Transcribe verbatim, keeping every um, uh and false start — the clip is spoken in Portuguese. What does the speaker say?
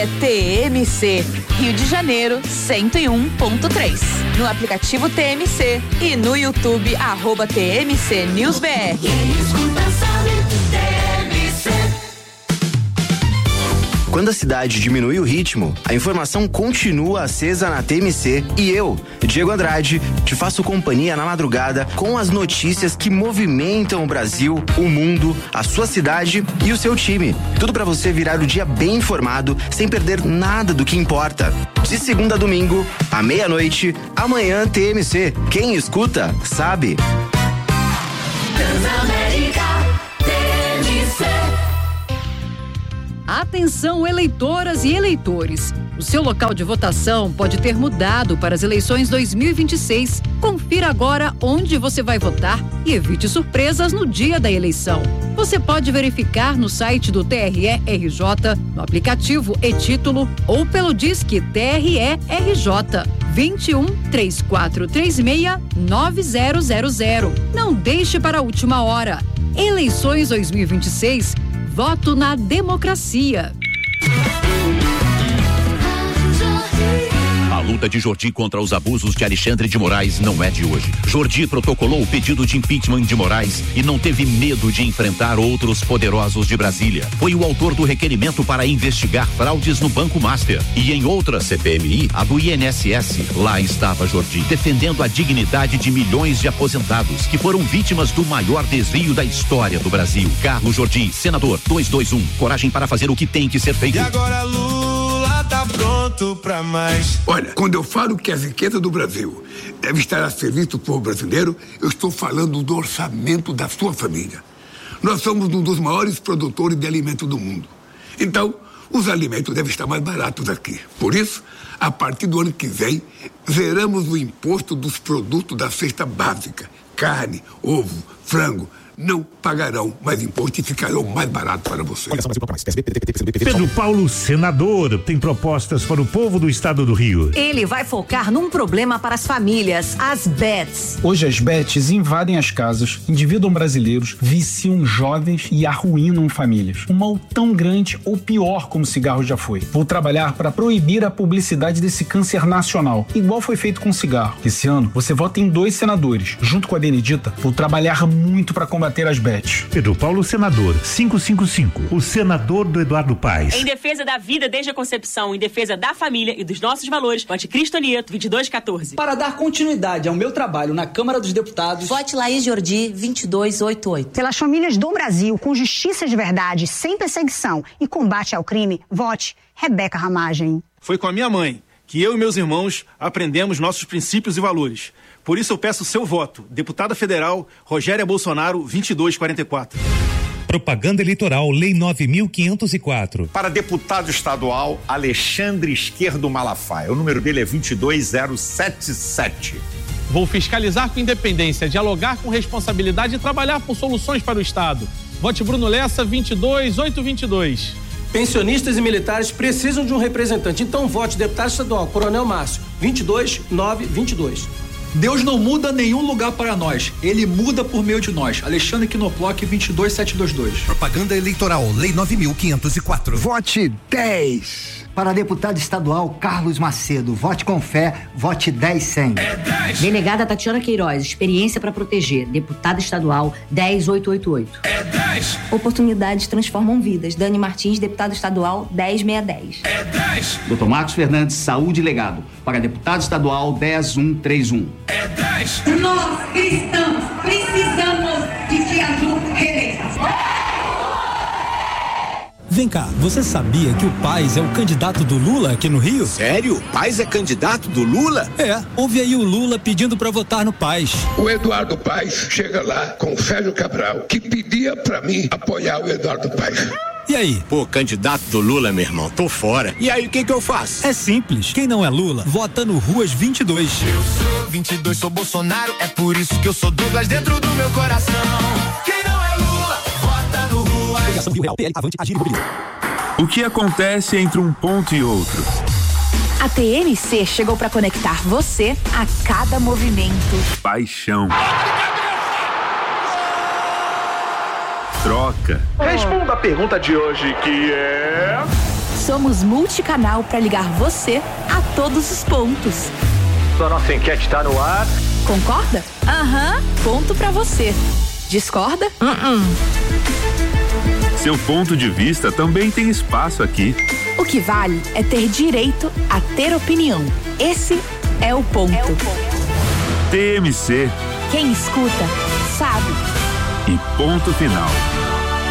É T M C, Rio de Janeiro, cento e um ponto três. No aplicativo T M C e no YouTube, arroba T M C News B R. Quando a cidade diminui o ritmo, a informação continua acesa na T M C e eu, Diego Andrade, te faço companhia na madrugada com as notícias que movimentam o Brasil, o mundo, a sua cidade e o seu time. Tudo para você virar o dia bem informado, sem perder nada do que importa. De segunda a domingo, à meia-noite, amanhã T M C. Quem escuta, sabe. Transamérica, T M C. Atenção, eleitoras e eleitores. O seu local de votação pode ter mudado para as eleições dois mil e vinte e seis. Confira agora onde você vai votar e evite surpresas no dia da eleição. Você pode verificar no site do T R E R J, no aplicativo e-Título ou pelo Disque T R E R J vinte e um, três quatro três seis, nove zero zero zero. Não deixe para a última hora. Eleições dois mil e vinte e seis. Voto na democracia. A luta de Jordi contra os abusos de Alexandre de Moraes não é de hoje. Jordi protocolou o pedido de impeachment de Moraes e não teve medo de enfrentar outros poderosos de Brasília. Foi o autor do requerimento para investigar fraudes no Banco Master. E em outra C P M I, a do I N S S, lá estava Jordi, defendendo a dignidade de milhões de aposentados que foram vítimas do maior desvio da história do Brasil. Carlos Jordi, senador dois dois um, coragem para fazer o que tem que ser feito. E agora Lula tá pronto pra mais. Olha, quando eu falo que a riqueza do Brasil deve estar a serviço do povo brasileiro, eu estou falando do orçamento da sua família. Nós somos um dos maiores produtores de alimento do mundo. Então, os alimentos devem estar mais baratos aqui. Por isso, a partir do ano que vem, zeramos o imposto dos produtos da cesta básica. Carne, ovo, frango. Não pagarão mais imposto e ficarão mais barato para você. Pedro Paulo, senador, tem propostas para o povo do estado do Rio. Ele vai focar num problema para as famílias, as bets. Hoje as bets invadem as casas, endividam brasileiros, viciam jovens e arruinam famílias. Um mal tão grande ou pior como o cigarro já foi. Vou trabalhar para proibir a publicidade desse câncer nacional, igual foi feito com o cigarro. Esse ano você vota em dois senadores. Junto com a Benedita, vou trabalhar muito para combater as bets. Pedro Paulo, senador, quinhentos e cinquenta e cinco, o senador do Eduardo Paes. Em defesa da vida desde a concepção, em defesa da família e dos nossos valores, vote Cristo Nieto, vinte e dois quatorze. Para dar continuidade ao meu trabalho na Câmara dos Deputados, vote Laís Jordi, vinte e dois oitenta e oito. Pelas famílias do Brasil, com justiça de verdade, sem perseguição e combate ao crime, vote Rebeca Ramagem. Foi com a minha mãe que eu e meus irmãos aprendemos nossos princípios e valores. Por isso eu peço o seu voto. Deputada Federal, Rogéria Bolsonaro, vinte e dois quarenta e quatro. Propaganda eleitoral, Lei nove mil quinhentos e quatro. Para deputado estadual, Alexandre Esquerdo Malafaia. O número dele é vinte e dois zero sete sete. Vou fiscalizar com independência, dialogar com responsabilidade e trabalhar por soluções para o Estado. Vote Bruno Lessa, vinte e dois oitocentos e vinte e dois. Pensionistas e militares precisam de um representante. Então vote deputado estadual, Coronel Márcio, vinte e dois nove vinte e dois. Deus não muda nenhum lugar para nós. Ele muda por meio de nós. Alexandre Quinoploc, vinte e dois setecentos e vinte e dois. Propaganda eleitoral, Lei nove mil quinhentos e quatro. Vote dez. Para deputado estadual Carlos Macedo, vote com fé, vote dez cem. É dez. Delegada Tatiana Queiroz, experiência para proteger, deputada estadual dez oitocentos e oitenta e oito. É dez. Oportunidades transformam vidas. Dani Martins, deputado estadual dez seiscentos e dez. É dez. doutor Marcos Fernandes, saúde e legado, para deputado estadual dez mil cento e trinta e um. É dez. Nós cristãos precisamos de que a Ju reeleja. Vem cá, você sabia que o Paes é o candidato do Lula aqui no Rio? Sério? O Paes é candidato do Lula? É, ouve aí o Lula pedindo pra votar no Paes. O Eduardo Paes chega lá com o Sérgio Cabral, que pedia pra mim apoiar o Eduardo Paes. E aí? Pô, candidato do Lula, meu irmão, tô fora. E aí, o que que eu faço? É simples, quem não é Lula, vota no Ruas vinte e dois. Eu sou vinte e dois, sou Bolsonaro, é por isso que eu sou Douglas dentro do meu coração. Quem não é Lula, vota no Ruas. Ligação Rio Real, P L, Avante, Agir e Mobilidade. O que acontece entre um ponto e outro? A T M C chegou para conectar você a cada movimento. Paixão. Troca. Responda a pergunta de hoje, que é... Somos multicanal para ligar você a todos os pontos. A nossa enquete está no ar. Concorda? Aham, uhum, ponto pra você. Discorda? Uh-uh. Seu ponto de vista também tem espaço aqui. O que vale é ter direito a ter opinião. Esse é o ponto. É o ponto. T M C. Quem escuta, sabe. E ponto final.